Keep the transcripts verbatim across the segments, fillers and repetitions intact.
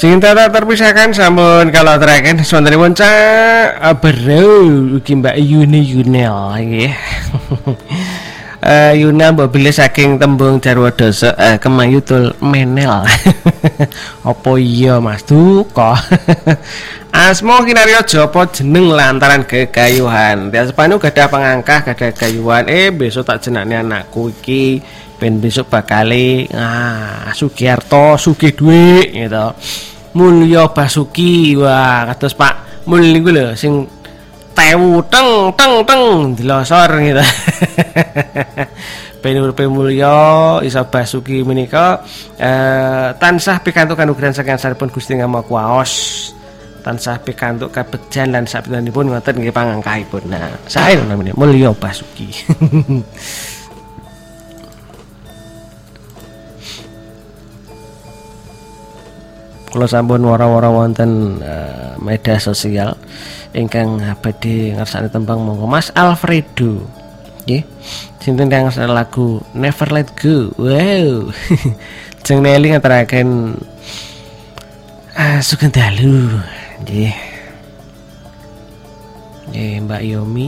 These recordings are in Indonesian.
Sing tak terpisahkan sampun kalau terakhir wontenipun Cak Bro ugi Mbak Yuni Yunel nggih. Eh Yuna mbok bilih saking tembung jarwa dosa eh, kemayutul menel. Apa iya Mas Duka? Asma kinarya japa jeneng lantaran gegayuhan. Tiasepanu gadah pangangkah gadah gayuhan. Eh besok tak jenakne anakku iki ben besok bakale ah Sugiarto sugih dhuwit gitu. Mulya Basuki wah kados Pak Mul niku lho sing tewu teng teng teng dilosor gitu. Ben uripe mulya Isa Basuki menika eh, tansah pikantuk kanugrahan saking sampun Gusti Yang Maha Kuwaos. Tansah pikantuk kabejan lan sapitanipun ngoten nggih pangangkahipun. Nah, sae namanya Mulya Basuki. Kula sampun wara-wara wonten uh, media sosial ingkang badhe ngersani tembang monggo Mas Alfredo. Nggih. Sinten kang ngersani lagu Never Let Go. Wow. Jeng Nelly ngaturaken ah sugeng dalu. Nggih. Nggih Mbak Yomi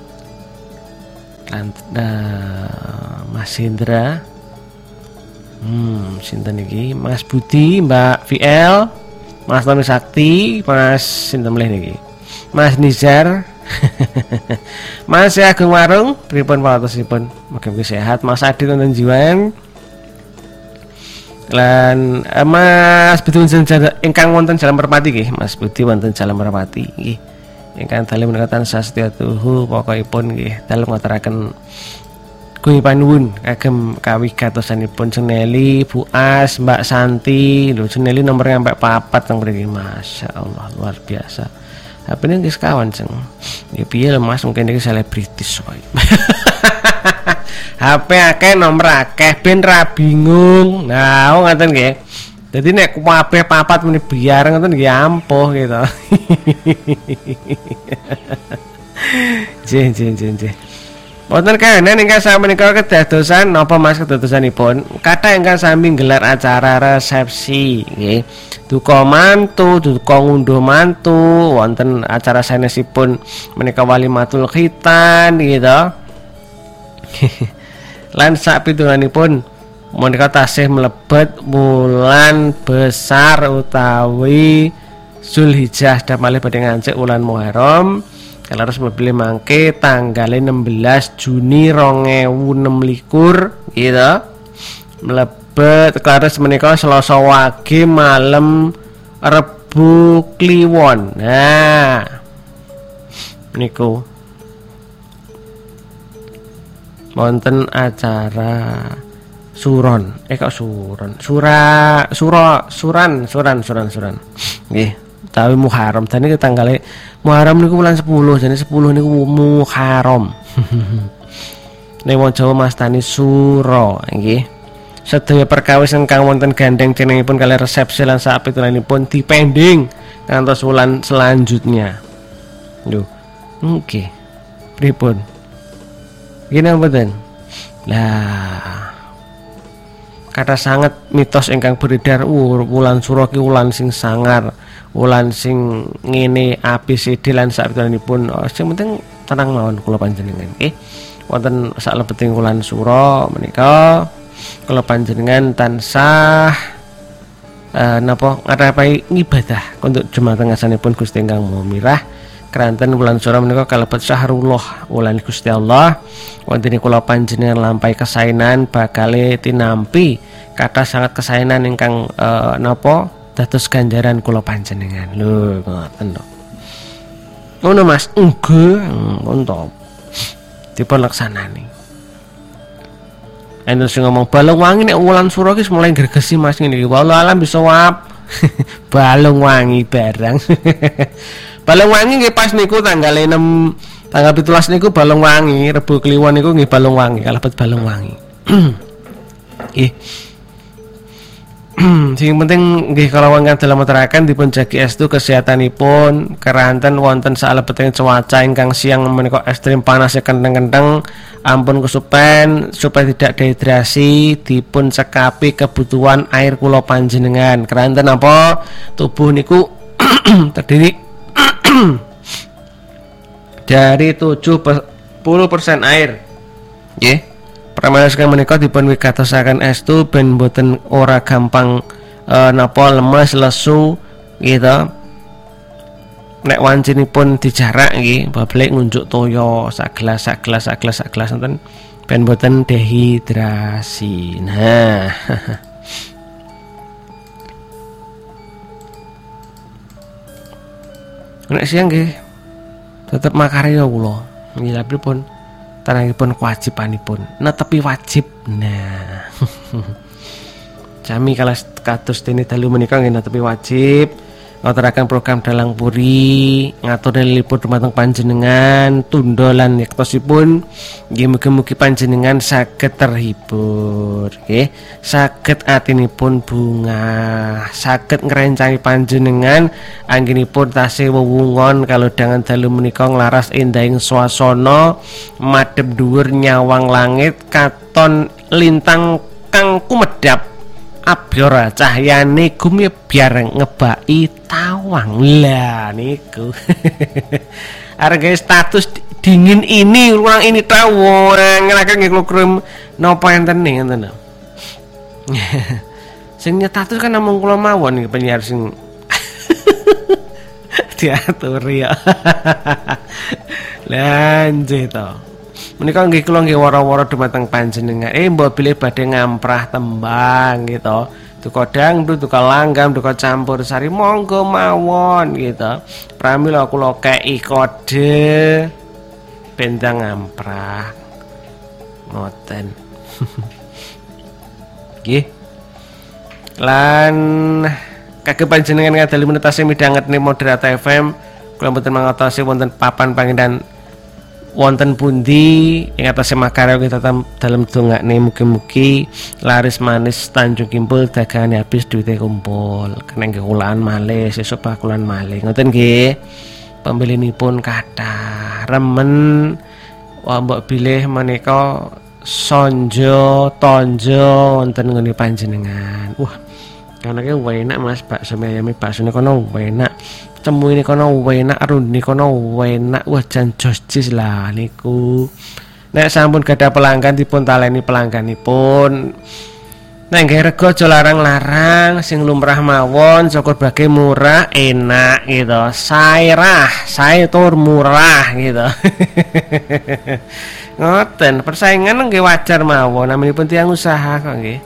lan uh, Mas Hendra. Hmm, sinten iki? Mas Budi, Mbak V L, Mas Tommy Sakti, Mas sinten mleh niki? Mas Nizar. Mas Agung Warung, pripun pawartosipun? Mugi-mugi sehat. Mas Adi wonten Jiwan. Lan eh, Mas Budi wonten ingkang wonten Jalan Merpati nggih, Mas Budi wonten Jalan Merpati nggih. Ingkang dalem menika tansah setya tuhu pokokipun nggih dalem ngaturaken kuwi panuwun kagem kawigatosanipun Seneli, Bu As, Mbak Santi. Lho Seneli nomor sampai papat teng mriki. Masyaallah luar biasa. H P-ne wis kawan sing. Ya piye lho Mas, mungkin iki selebritis koyo. H P akeh nomor akeh ben ra bingung. Nah, ngoten nggih. Dadi nek kabeh papat muni biar ngoten nggih ampuh gitu. Jeng jeng jeng jeng. Wonten kahanan ingkang sami menika kedadosan napa Mas kedadosanipun? Kathah ingkang sami nggelar acara resepsi nggih. Duka mantu, duka ngunduh mantu, wonten acara sanesipun menika walimatul khitan gitu. Lan sak pitunganipun menika tasih mlebet wulan besar utawi Zulhijjah damel badhe ngancik wulan Muharram. Harus memilih mangke tanggal enam belas Juni dua ribu enam belas gitu mlebet klares menika Selasa wage malam Rebu Kliwon. Nah niku wonten acara suron eh kok suron sura sura suran suran suran suran nggih tawi Muharram dan ini tanggalnya Muharram niku bulan sepuluh jadi sepuluh niku Muharram. Nek wong Jawa mastani suro nggih. Sedaya perkawis ingkang wonten gandeng cenengipun kali resepsi lan sapitulanipun dipending ngantos wulan selanjutnya. Lho. Nggih. Pripun? Gini mboten. Lah kata sangat mitos ingkang beredar uh, wulan suro ki wulan sing sangar. Wulan sing ngene A B C D lan sapitunipun oh, sing penting tenang mawon kula panjenengan nggih. Wonten saklebeting wulan sura menika kula panjenengan tansah eh, napa ngarapai ngibadah untuk jumateng ngasanipun Gusti ingkang Maha Mirah. Keranten wulan sura menika kalebet syahrullah wulan Gusti Allah. Wonten kula panjenengan lampahi kesainan bakale tinampi kata sangat kesainan ingkang eh, napa dados ganjaran kula panjenengan. Lho ngoten to. Ngono Mas, nggih, ngono. Dipun laksanani. Enten sing ngomong balung wangi nek wulan sura ki mulai gregesi Mas ngene iki. Wallahu alam bisawab. Balung wangi barang. Balung wangi nggih pas niku tanggal enam tanggal pitulas niku balung wangi, Rebu Kliwon niku nggih balung wangi, kalebet balung wangi. Nggih. Sing penting nggih kalau wonten dalam materaken dipun jagi estu kesehatanipun keranten wonten salebeting cuaca ingkang siang menika ekstrem panas kenteng-kenteng ampun kesupen supaya tidak dehidrasi dipun cekapi kebutuhan air kula panjenengan keranten apa tubuh niku terdiri dari tujuh puluh persen air nggih. Pramila sekang menika dipun wigatosaken estu ben boten ora gampang e, napa lemes lesu gitu. Nek wancinipun dijarak nggih bablik ngunjuk toyo sak gelas sak gelas sak gelas sak gelas nonton ben boten dehidrasi. Nah. Nek siang nggih tetep makarya kula. Nggih tapi pun tanahipun kewajibanipun netepi wajib. Nah jami kalah kados dene dalu menika nggih netepi wajib ngaturaken program Dalang Puri ngatur liput dumateng panjenengan tunda lan yektosipun nggih mugi-mugi panjenengan saged terhibur nggih saged atinipun bunga saged ngrencani panjenengan anggenipun tasih wewungon kalau dengan dalu menika nglaras endahing swasana madhep dhuwur nyawang langit katon lintang kang kumedhap abyara cahyane gumya biar ngebaki tawang lah niku. Harga status dingin ini ruang ini tawang ngelakan ngeklukrum napa enten nih enten. Sing status kan namung kula mawon iki penyiar sing diatur ya. Lanjut to. Menika nggih kula nggih wara-wara dumateng panjenengan. Eh mbok bilih badhe ngamprah tembang gitu. Duka dangdut, duka langgam, duka campur sari monggo mawon gitu. Pramila kula kei kode bendang ngamprah. Ngoten. Nggih. Lan kagem panjenengan ngadali menetasi midhanget ning Moderata F M kula mboten mangertosi wonten papan panggenan wonten pundi ing atase makarya kita dalam dongakne mugi-mugi laris manis Tanjung Kimpul dagangane habis duwite kumpul kena nggih kulaan malih sesuk bakulan malih ngoten nggih pembilinipun kathah remen wah mbok bilih menika sonjo tonjo wonten nggone panjenengan wah kanake enak Mas bakso ayame bakso kono enak cemu ini kono enak rundi kono enak wah jan josjis lah niku nek sampun gadah pelanggan dipun taleni pelangganipun nek nggih rega aja larang-larang sing lumrah mawon syukur bagi murah enak gitu sairah sae tur murah gitu. Ngoten persaingan nggih wajar mawon naminipun tiyang usaha kok nggih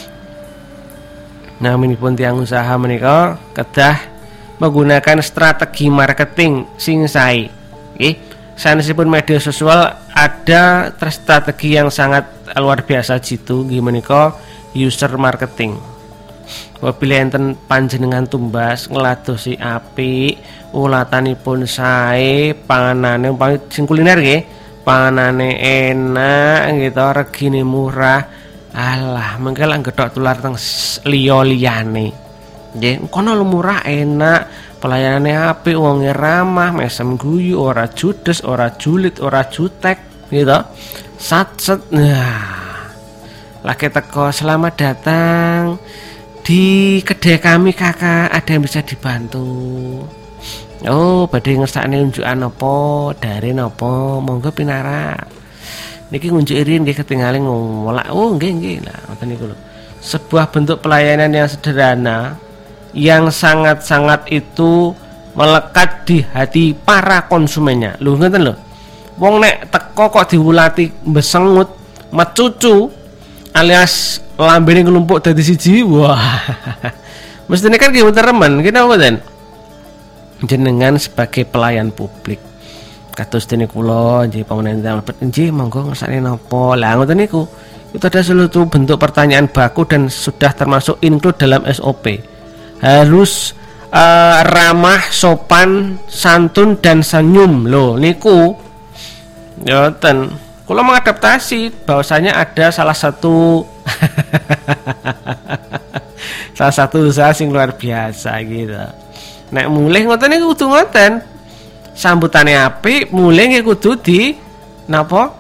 naminipun tiyang usaha menika kedah menggunakan strategi marketing sing sae. Nggih, sanesipun media sosial ada strategi yang sangat luar biasa jitu nggih menika user marketing. Apabila enten panjenengan tumbas ngladosi apik, ulatanipun sae, panganane umpami sing kuliner nggih, panganane enak gitu, regine murah. Alah, mengke lak gethok tular teng liya-liyane. Nggih, kono murah enak, pelayanane apik, wonge ramah, mesem guyu, ora judes, ora julit, ora jutek, gitu. Sat-set. Nah. Lagi teko selamat datang di kedai kami Kakak, ada yang bisa dibantu. Oh, badhe ngersakne unjukan apa, dari napa, monggo pinara. Niki ngunjuk irin nggih ketinggalan ngolak. Oh, nggih nggih. Nah, ngoten niku lho. Sebuah bentuk pelayanan yang sederhana yang sangat-sangat itu melekat di hati para konsumennya. Lho ngeten lho. Wong nek teko kok diwulati besengut, mecucu alias lambene nglumpuk dadi siji. Wah. Mestine kan ki mboten remen, ki napa mboten? Jenengan sebagai pelayan publik. Kados dene kula nggih pamunten mlebet nggih monggo ngersakne napa. Lah ngoten niku. Itu ada seluruh bentuk pertanyaan baku dan sudah termasuk include dalam S O P. Harus uh, ramah, sopan, santun dan senyum loh niku. Ngoten. Kula mengadaptasi bahwasanya ada salah satu salah satu usaha sing luar biasa gitu. Nek mulih ngoten niku kudu ngoten. Sambutane apik, mulih nggih kudu di napa?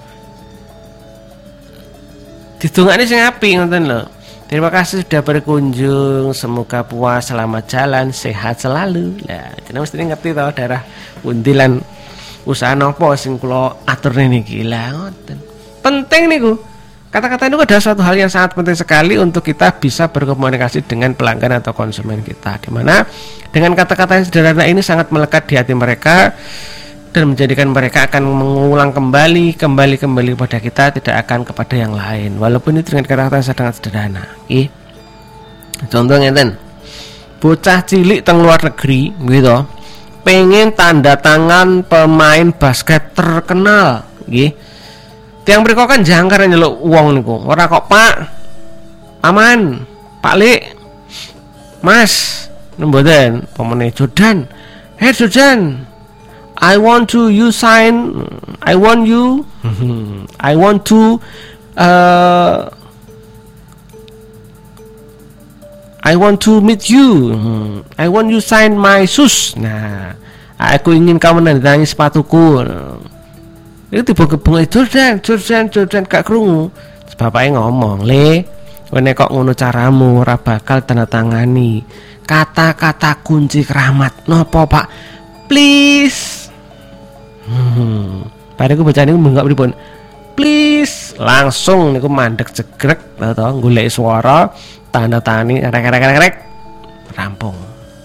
Didongakne sing apik ngoten lho. Terima kasih sudah berkunjung. Semoga puas, selamat jalan, sehat selalu. Lah, jenengan mesti ngerti to daerah pundi lan usaha napa sing kula aturne niki. Lah ngoten. Penting niku. Kata-kata itu adalah suatu hal yang sangat penting sekali untuk kita bisa berkomunikasi dengan pelanggan atau konsumen kita, dimana dengan kata-kata yang sederhana ini sangat melekat di hati mereka dan menjadikan mereka akan mengulang kembali, kembali, kembali pada kita, tidak akan kepada yang lain, walaupun itu dengan kata-kata yang sangat sederhana. Oke. Contohnya ten, bocah cilik teng luar negeri, gitu, pengen tanda tangan pemain basket terkenal, gitu. Tiang mriko kan jangkar nyeluk wong niku. Ora kok, Pak. Aman. Pak Lik. Mas, mboten pemene Jordan. Hey Jordan. I want to you sign I want you I want to uh, I want to meet you. I want you sign my shoes. Nah, aku ingin kamu menandatangani sepatuku. Itu tiba-tiba Jordan, Jordan, Jordan gak krungu. Bapaknya ngomong, "Le, wene kok ngono caramu, ora bakal tanda tangani. Kata-kata kunci keramat. Nopo, Pak? Please." Hmm. Padahal aku baca niku menggak pripun? Please, langsung niku mandek jegrek to, golek swara, tanda tangani, rek-rek-rek, rampung.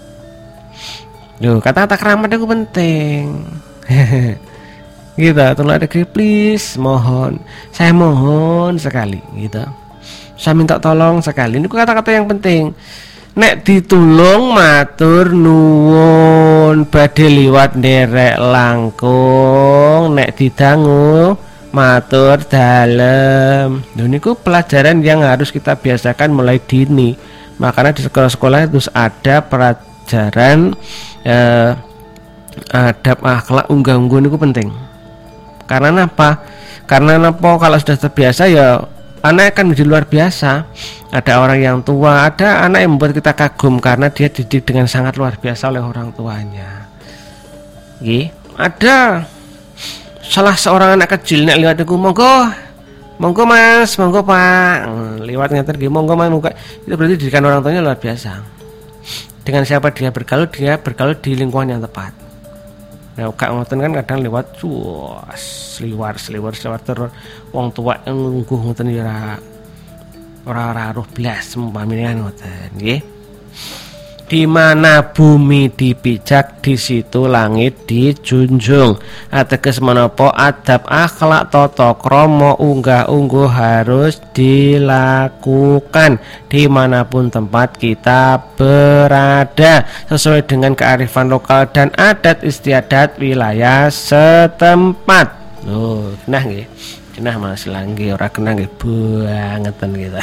Lho, kata-kata keramat itu penting. Gitu, tolong ada please, mohon, saya mohon sekali, gitu. Saya minta tolong sekali. Ini kata-kata yang penting. Nek ditulung matur nuwun, badhe liwat nderek langkung, nek didangu matur dalem. Lho niku pelajaran yang harus kita biasakan mulai dini. Makanya di sekolah-sekolah terus ada pelajaran eh, adab akhlak unggah-ungguh niku penting. Karena apa? Karena apa? Kalau sudah terbiasa ya anak akan menjadi luar biasa. Ada orang yang tua, ada anak yang membuat kita kagum karena dia dididik dengan sangat luar biasa oleh orang tuanya. Nggih, ada salah seorang anak kecil nek liwat aku, monggo, monggo Mas, monggo Pak. Liwat ngaten nggih, monggo Mas, monggo. Itu berarti didikan orang tuanya luar biasa. Dengan siapa dia bergaul, dia bergaul di lingkungan yang tepat. Nah, kak ngoten kan kadang lewat cuas, seliwar, seliwar, seliwar terus wong tua yang nungguh ngoten ya ora ora roh blas umpamine ngoten nggih. Di mana bumi dipijak, di situ langit dijunjung. Ateges menapa adab akhlak tata krama unggah-ungguh harus dilakukan dimanapun tempat kita berada sesuai dengan kearifan lokal dan adat istiadat wilayah setempat. Loh, nah nggih. Cenah Mas Langgi ora kena nggih bangetan gitu.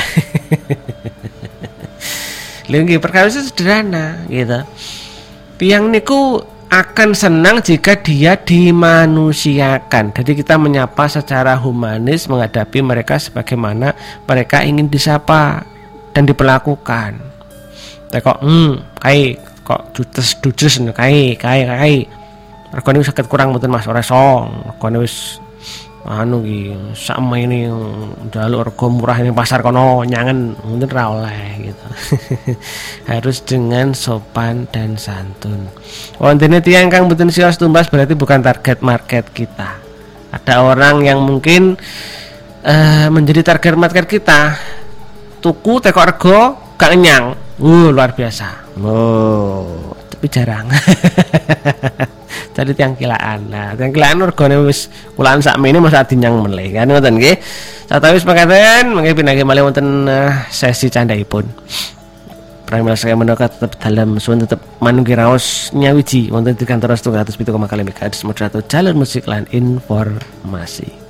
Lagi perkara sederhana gitu. Tiang niku akan senang jika dia dimanusiakan. Jadi kita menyapa secara humanis, menghadapi mereka sebagaimana mereka ingin disapa dan diperlakukan. Kok hmm, kai kok judes-judes kai kai kai. Regane sakit kurang mboten Mas ora song. Regane wis anu ki sama ini njaluk rego murah ini pasar kono nyangen mungkin ra oleh gitu. Harus dengan sopan dan santun. Wontene tiyang kang mboten sios tumbas berarti bukan target market kita. Ada orang yang mungkin uh, menjadi target market kita. Tuku teko rego gak kenyang. Uh luar biasa. Oh, tapi jarang. Jadi tiang kilaan. Nah, tiang kilaan regane wis kulaan sakmene masa dinyang meleh kan ngoten nggih. Satawis mekaten mangke pindah malih wonten uh, sesi candhaipun. Pramila saya mendekat tetap dalam suun tetap manunggi raos nyawiji wonten di kantor setunggal atus pitu koma kali megahertz moderator jalur musik lan informasi.